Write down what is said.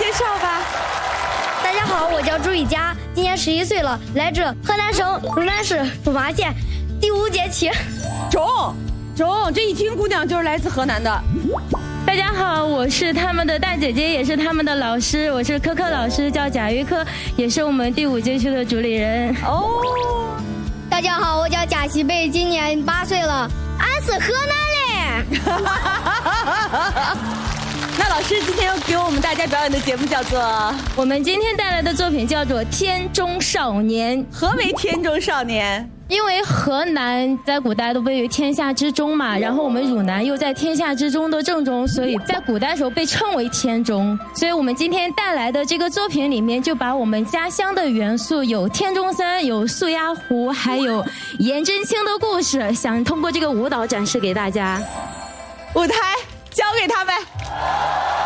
介绍吧。 大家好，我叫朱雨佳，今年11岁了，来自河南省汝南市出发县第5节气。 中，这一听姑娘就是来自河南的。 大家好，我是他们的大姐姐，也是他们的老师，我是科科老师，叫贾玉科，也是我们第5街区的主理人。 哦， 大家好，我叫贾西贝，今年8岁了，俺是河南嘞。 那老师今天要给我们大家表演的节目叫做， 我们今天带来的作品叫做《天中少年》。 何为天中少年？ 因为河南在古代都位于天下之中嘛，然后我们汝南又在天下之中的正中，所以在古代时候被称为天中。所以我们今天带来的这个作品里面，就把我们家乡的元素，有天中森，有素鸭湖，还有颜真卿的故事，想通过这个舞蹈展示给大家。 舞台交给他们。